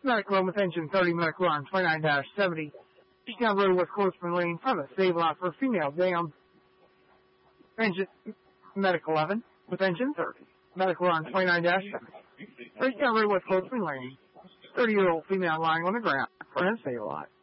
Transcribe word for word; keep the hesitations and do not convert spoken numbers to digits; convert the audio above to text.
Medical with engine thirty, medical on twenty-nine seventy. Eastbound road with Coachman Lane from a save lot for female down. Engine, medical eleven with engine thirty. Medical on twenty-nine seventy. Eastbound road with Coachman Lane. thirty-year-old female lying on the ground for a save lot.